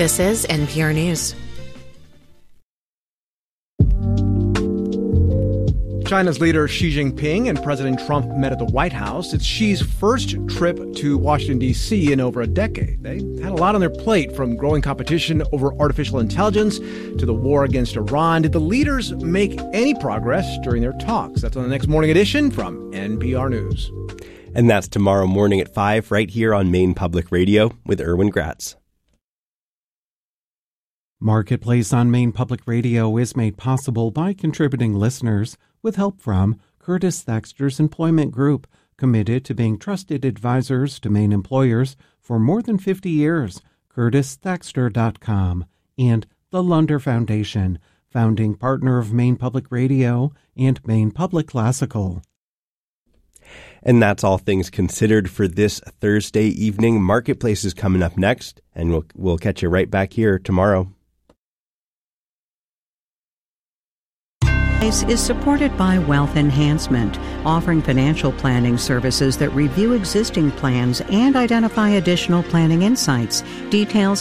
This is NPR News. China's leader Xi Jinping and President Trump met at the White House. It's Xi's first trip to Washington, D.C. in over a decade. They had a lot on their plate, from growing competition over artificial intelligence to the war against Iran. Did the leaders make any progress during their talks? That's on the next Morning Edition from NPR News. And that's tomorrow morning at 5 right here on Maine Public Radio with Erwin Gratz. Marketplace on Maine Public Radio is made possible by contributing listeners with help from Curtis Thaxter's Employment Group, committed to being trusted advisors to Maine employers for more than 50 years, curtisthaxter.com, and the Lunder Foundation, founding partner of Maine Public Radio and Maine Public Classical. And that's all things considered for this Thursday evening. Marketplace is coming up next, and we'll catch you right back here tomorrow. Is supported by Wealth Enhancement, offering financial planning services that review existing plans and identify additional planning insights. Details